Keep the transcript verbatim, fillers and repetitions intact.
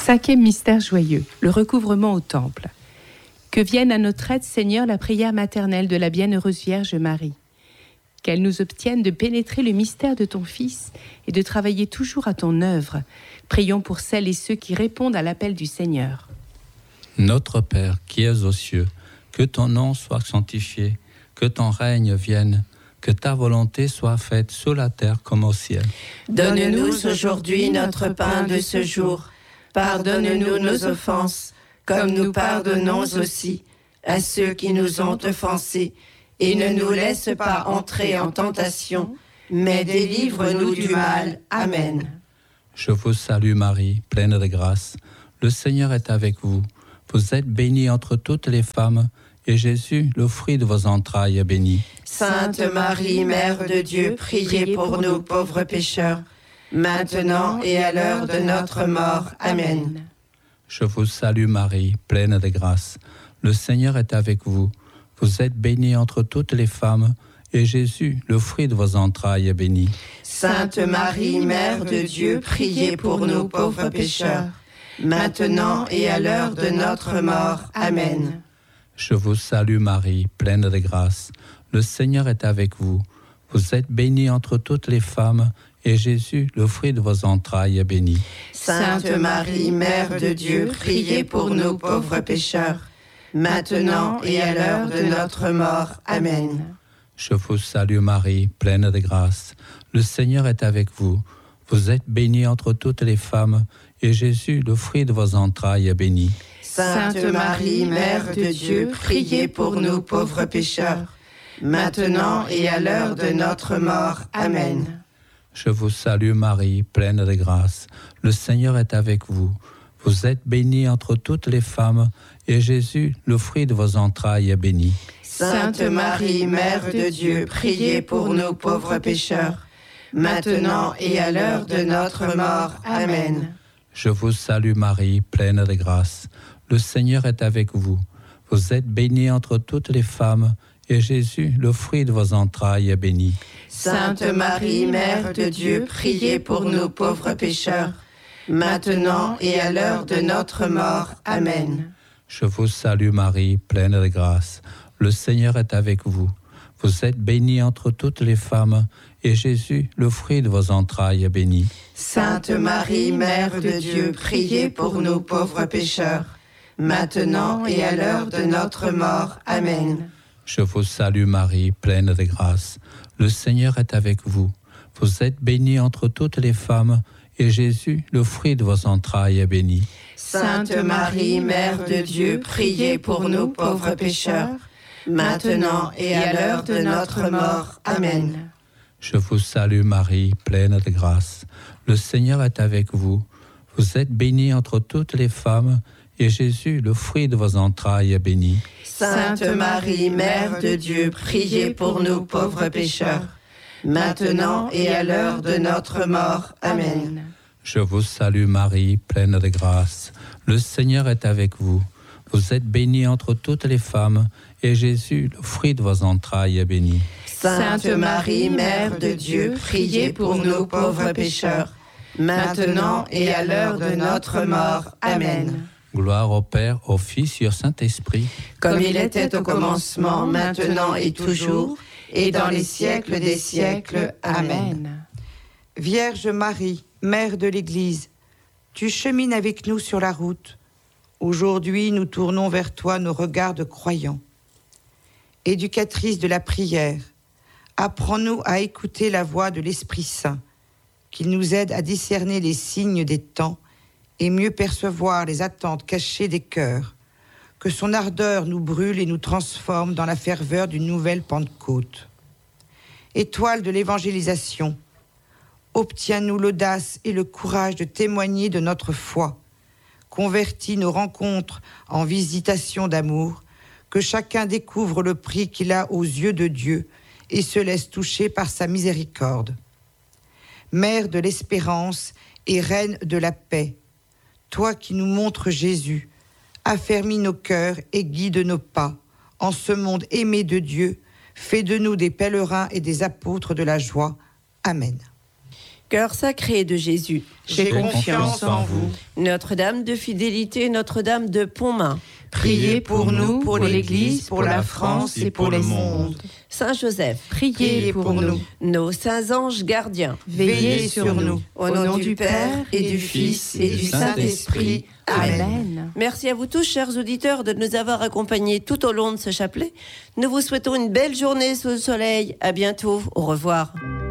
Cinquième mystère joyeux, le recouvrement au temple. Que vienne à notre aide, Seigneur, la prière maternelle de la bienheureuse Vierge Marie. Qu'elle nous obtienne de pénétrer le mystère de ton Fils et de travailler toujours à ton œuvre. Prions pour celles et ceux qui répondent à l'appel du Seigneur. Notre Père qui es aux cieux, que ton nom soit sanctifié, que ton règne vienne, que ta volonté soit faite sur la terre comme au ciel. Donne-nous aujourd'hui notre pain de ce jour. Pardonne-nous nos offenses, comme nous pardonnons aussi à ceux qui nous ont offensés. Et ne nous laisse pas entrer en tentation, mais délivre-nous du mal. Amen. Je vous salue Marie, pleine de grâce. Le Seigneur est avec vous. Vous êtes bénie entre toutes les femmes, et Jésus, le fruit de vos entrailles, est béni. Sainte Marie, Mère de Dieu, priez pour nous pauvres pécheurs, maintenant et à l'heure de notre mort. Amen. Je vous salue Marie, pleine de grâce. Le Seigneur est avec vous. Vous êtes bénie entre toutes les femmes, et Jésus, le fruit de vos entrailles, est béni. Sainte Marie, Mère de Dieu, priez pour nous pauvres pécheurs, maintenant et à l'heure de notre mort. Amen. Je vous salue Marie, pleine de grâce. Le Seigneur est avec vous. Vous êtes bénie entre toutes les femmes, et Jésus, le fruit de vos entrailles, est béni. Sainte Marie, Mère de Dieu, priez pour nous pauvres pécheurs, maintenant et à l'heure de notre mort. Amen. Je vous salue Marie, pleine de grâce. Le Seigneur est avec vous. Vous êtes bénie entre toutes les femmes, et Jésus, le fruit de vos entrailles, est béni. Sainte Marie, Mère de Dieu, priez pour nous pauvres pécheurs, maintenant et à l'heure de notre mort. Amen. Je vous salue Marie, pleine de grâce. Le Seigneur est avec vous. Vous êtes bénie entre toutes les femmes, et Jésus, le fruit de vos entrailles, est béni. Sainte Marie, Mère de Dieu, priez pour nous pauvres pécheurs, maintenant et à l'heure de notre mort. Amen. Je vous salue Marie, pleine de grâce. Le Seigneur est avec vous. Vous êtes bénie entre toutes les femmes, et Jésus, le fruit de vos entrailles, est béni. Sainte Marie, Mère de Dieu, priez pour nous pauvres pécheurs, maintenant et à l'heure de notre mort. Amen. Je vous salue Marie, pleine de grâce. Le Seigneur est avec vous. Vous êtes bénie entre toutes les femmes, et Jésus, le fruit de vos entrailles, est béni. Sainte Marie, Mère de Dieu, priez pour nous pauvres pécheurs, maintenant et à l'heure de notre mort. Amen. Je vous salue Marie, pleine de grâce. Le Seigneur est avec vous. Vous êtes bénie entre toutes les femmes, et Jésus, le fruit de vos entrailles, est béni. Sainte Marie, Mère de Dieu, priez pour nous pauvres pécheurs, maintenant et à l'heure de notre mort. Amen. Je vous salue Marie, pleine de grâce. Le Seigneur est avec vous. Vous êtes bénie entre toutes les femmes, et Jésus, le fruit de vos entrailles, est béni. Sainte Marie, Mère de Dieu, priez pour nous pauvres pécheurs, maintenant et à l'heure de notre mort. Amen. Je vous salue Marie, pleine de grâce. Le Seigneur est avec vous. Vous êtes bénie entre toutes les femmes, et Jésus, le fruit de vos entrailles, est béni. Sainte Marie, Mère de Dieu, priez pour nous pauvres pécheurs, maintenant et à l'heure de notre mort. Amen. Gloire au Père, au Fils et au Saint-Esprit. Comme il était au commencement, maintenant et toujours, et dans les siècles des siècles. Amen. Vierge Marie, Mère de l'Église, tu chemines avec nous sur la route. Aujourd'hui, nous tournons vers toi nos regards de croyants. Éducatrice de la prière, apprends-nous à écouter la voix de l'Esprit Saint, qu'il nous aide à discerner les signes des temps et mieux percevoir les attentes cachées des cœurs, que son ardeur nous brûle et nous transforme dans la ferveur d'une nouvelle Pentecôte. Étoile de l'évangélisation, obtiens-nous l'audace et le courage de témoigner de notre foi. Convertis nos rencontres en visitations d'amour, que chacun découvre le prix qu'il a aux yeux de Dieu et se laisse toucher par sa miséricorde. Mère de l'espérance et Reine de la paix, toi qui nous montres Jésus, affermis nos cœurs et guide nos pas. En ce monde aimé de Dieu, fais de nous des pèlerins et des apôtres de la joie. Amen. Cœur sacré de Jésus, j'ai confiance en vous. Notre-Dame de fidélité, Notre-Dame de Pontmain, Priez pour nous, pour l'Église, pour la France et pour le monde. Saint Joseph, Priez pour nous. nos saints anges gardiens, Veillez sur nous. au nom du Père et du Fils et du Saint-Esprit. Amen. Amen. Merci à vous tous, chers auditeurs, de nous avoir accompagnés tout au long de ce chapelet. Nous vous souhaitons une belle journée sous le soleil. À bientôt. Au revoir.